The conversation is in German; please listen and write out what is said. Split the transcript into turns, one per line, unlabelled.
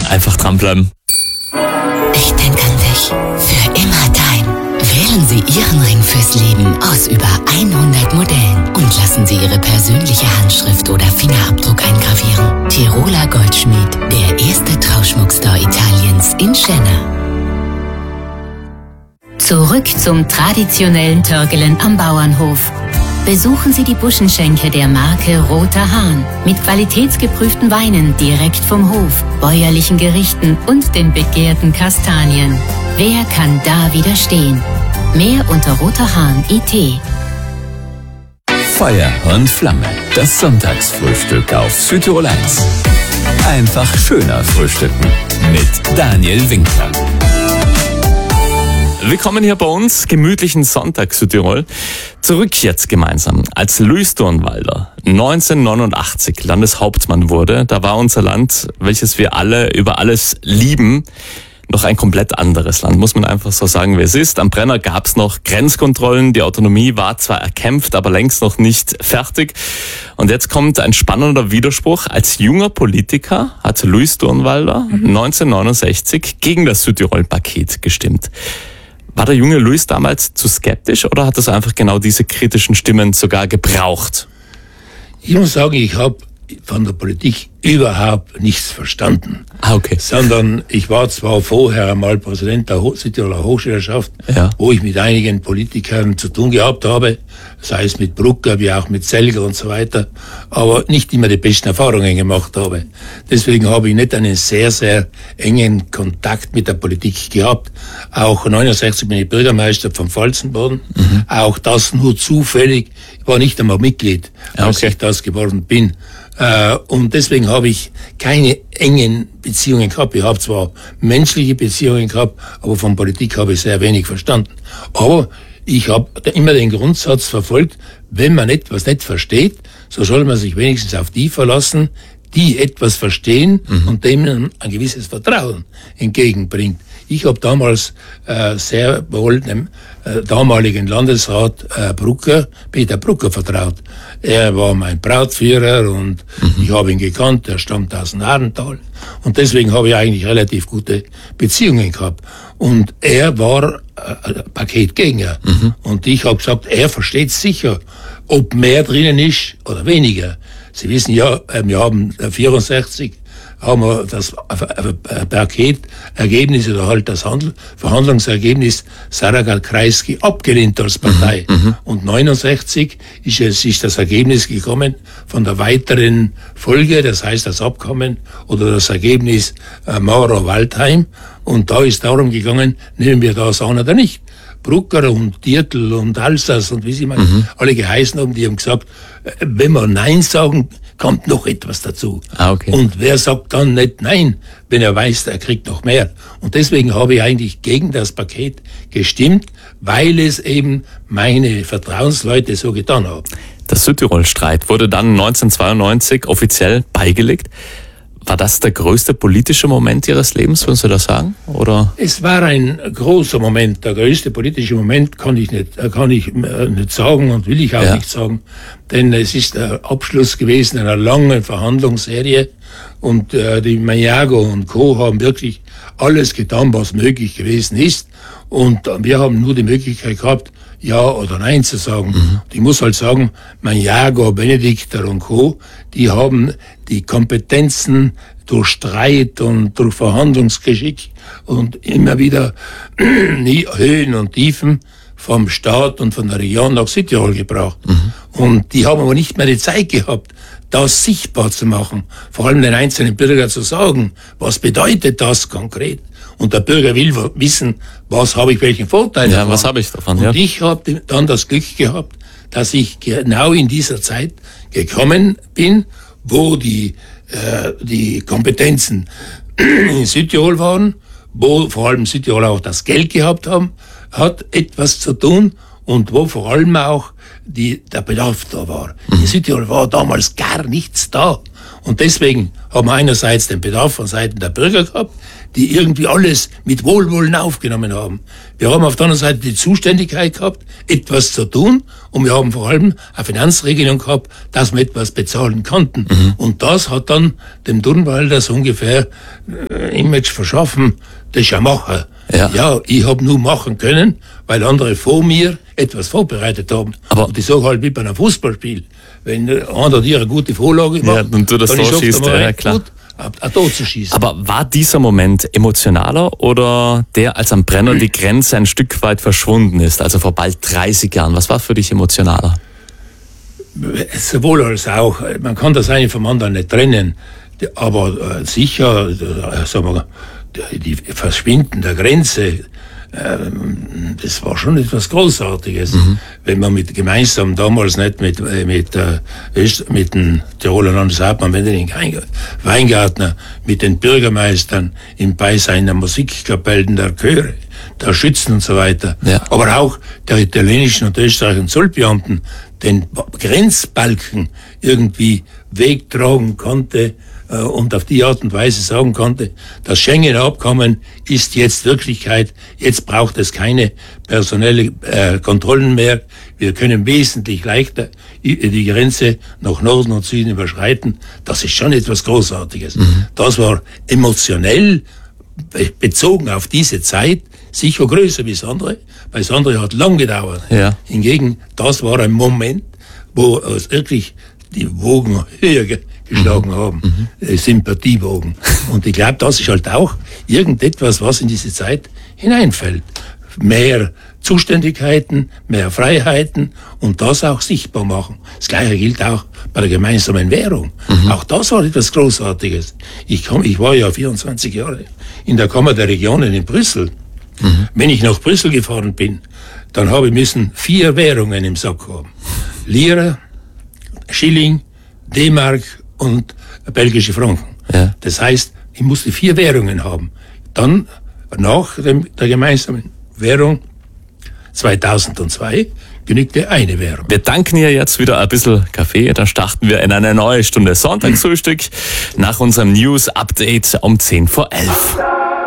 Einfach dranbleiben.
Ich denke an dich. Für immer dein. Wählen Sie Ihren Ring fürs Leben aus über 100 Modellen und lassen Sie Ihre persönliche Handschrift oder Fingerabdruck eingravieren. Tiroler Goldschmied, der erste Trauschmuckstore Italiens in Schenna. Zurück zum traditionellen Törgelen am Bauernhof. Besuchen Sie die Buschenschenke der Marke Roter Hahn mit qualitätsgeprüften Weinen direkt vom Hof, bäuerlichen Gerichten und den begehrten Kastanien. Wer kann da widerstehen? Mehr unter roterhahn.it.
Feuer und Flamme. Das Sonntagsfrühstück auf Südtirol 1. Einfach schöner frühstücken mit Daniel Winkler.
Willkommen hier bei uns, gemütlichen Sonntag Südtirol. Zurück jetzt gemeinsam. Als Luis Durnwalder 1989 Landeshauptmann wurde, da war unser Land, welches wir alle über alles lieben, noch ein komplett anderes Land, muss man einfach so sagen, wie es ist. Am Brenner gab es noch Grenzkontrollen, die Autonomie war zwar erkämpft, aber längst noch nicht fertig. Und jetzt kommt ein spannender Widerspruch. Als junger Politiker hat Luis Durnwalder 1969 gegen das Südtirol-Paket gestimmt. War der junge Luis damals zu skeptisch oder hat das einfach genau diese kritischen Stimmen sogar gebraucht?
Ich muss sagen, ich habe von der Politik überhaupt nichts verstanden.
Okay.
Sondern ich war zwar vorher einmal Präsident der Südtiroler Hochschülerschaft,
ja,
wo ich mit einigen Politikern zu tun gehabt habe, sei es mit Brucker wie auch mit Selger und so weiter, aber nicht immer die besten Erfahrungen gemacht habe. Deswegen habe ich nicht einen sehr, sehr engen Kontakt mit der Politik gehabt. Auch 1969 bin ich Bürgermeister von Pfalzenboden. Auch das nur zufällig. Ich war nicht einmal Mitglied, als ich das geworden bin. Und deswegen habe ich keine engen Beziehungen gehabt. Ich habe zwar menschliche Beziehungen gehabt, aber von Politik habe ich sehr wenig verstanden. Aber ich habe immer den Grundsatz verfolgt, wenn man etwas nicht versteht, so soll man sich wenigstens auf die verlassen, die etwas verstehen und denen ein gewisses Vertrauen entgegenbringt. Ich habe damals sehr wohl dem damaligen Landesrat Peter Brucker vertraut. Er war mein Brautführer und ich habe ihn gekannt, er stammt aus Narental und deswegen habe ich eigentlich relativ gute Beziehungen gehabt. Und er war Paketgänger und ich habe gesagt, er versteht sicher, ob mehr drinnen ist oder weniger. Sie wissen ja, wir haben 64 haben wir das Paketergebnis oder halt das Verhandlungsergebnis Saragat-Kreisky abgelehnt als Partei. Und 69 ist das Ergebnis gekommen von der weiteren Folge, das heißt das Abkommen oder das Ergebnis Maurer-Waldheim. Und da ist darum gegangen, nehmen wir das an oder nicht. Brucker und Diertl und Alsas und wie sie mal alle geheißen haben, die haben gesagt, wenn wir Nein sagen, kommt noch etwas dazu.
Okay.
Und wer sagt dann nicht Nein, wenn er weiß, er kriegt noch mehr? Und deswegen habe ich eigentlich gegen das Paket gestimmt, weil es eben meine Vertrauensleute so getan haben.
Der Südtirol-Streit wurde dann 1992 offiziell beigelegt. War das der größte politische Moment Ihres Lebens, würden Sie das sagen? Oder?
Es war ein großer Moment. Der größte politische Moment kann ich nicht sagen und will ich auch nicht sagen. Denn es ist der Abschluss gewesen einer langen Verhandlungsserie und die Mayago und Co. haben wirklich alles getan, was möglich gewesen ist. Und wir haben nur die Möglichkeit gehabt, Ja oder Nein zu sagen. Und ich muss halt sagen, Mayago, Benedikter und Co., die haben die Kompetenzen durch Streit und durch Verhandlungsgeschick und immer wieder Höhen und Tiefen vom Staat und von der Region nach Südtirol gebracht. Und die haben aber nicht mehr die Zeit gehabt, das sichtbar zu machen. Vor allem den einzelnen Bürger zu sagen, was bedeutet das konkret? Und der Bürger will wissen, was habe ich, welchen Vorteil davon.
Ja, was habe ich davon?
Und ich habe dann das Glück gehabt, dass ich genau in dieser Zeit gekommen bin, wo die Kompetenzen in Südtirol waren, wo vor allem Südtirol auch das Geld gehabt hat etwas zu tun und wo vor allem auch der Bedarf da war. In Südtirol war damals gar nichts da. Und deswegen haben wir einerseits den Bedarf von Seiten der Bürger gehabt, die irgendwie alles mit Wohlwollen aufgenommen haben. Wir haben auf der anderen Seite die Zuständigkeit gehabt, etwas zu tun, und wir haben vor allem eine Finanzregelung gehabt, dass wir etwas bezahlen konnten. Und das hat dann dem Durnwalder so ungefähr Image verschaffen, das ist ja Macher. Ja, ich habe nur machen können, weil andere vor mir etwas vorbereitet haben. Und ich sage halt wie bei einem Fußballspiel, wenn einer dir eine gute Vorlage macht,
und du das
dann ist
Tor schießt,
oft
klar.
gut, ein Tor zu schießen.
Aber war dieser Moment emotionaler oder der, als am Brenner die Grenze ein Stück weit verschwunden ist, also vor bald 30 Jahren? Was war für dich emotionaler?
Sowohl als auch. Man kann das eine vom anderen nicht trennen. Aber sicher, sagen wir, die Verschwinden der Grenze, das war schon etwas Großartiges. Wenn man gemeinsam damals nicht mit dem Tiroler Landeshauptmann Wendelin Weingartner, mit den Bürgermeistern im Beisein der Musikkapellen, der Chöre, der Schützen und so weiter, aber auch der italienischen und österreichischen Zollbeamten den Grenzbalken irgendwie wegtragen konnte, und auf die Art und Weise sagen konnte, das Schengen-Abkommen ist jetzt Wirklichkeit, jetzt braucht es keine personelle Kontrollen mehr, wir können wesentlich leichter die Grenze nach Norden und Süden überschreiten. Das ist schon etwas Großartiges. Das war emotionell bezogen auf diese Zeit sicher größer wie das andere, weil das andere hat lang gedauert. Hingegen, das war ein Moment, wo es wirklich die Wogen höher geschlagen haben, Sympathiewogen. Und ich glaube, das ist halt auch irgendetwas, was in diese Zeit hineinfällt. Mehr Zuständigkeiten, mehr Freiheiten und das auch sichtbar machen. Das Gleiche gilt auch bei der gemeinsamen Währung. Auch das war etwas Großartiges. Ich war ja 24 Jahre in der Kammer der Regionen in Brüssel. Wenn ich nach Brüssel gefahren bin, dann habe ich müssen 4 Währungen im Sack haben. Lira, Schilling, D-Mark und belgische Franken. Das heißt, ich musste 4 Währungen haben. Dann, nach der gemeinsamen Währung 2002, genügte eine Währung.
Wir danken ihr jetzt wieder ein bisschen Kaffee. Dann starten wir in eine neue Stunde Sonntagsfrühstück nach unserem News-Update um 10 vor 11.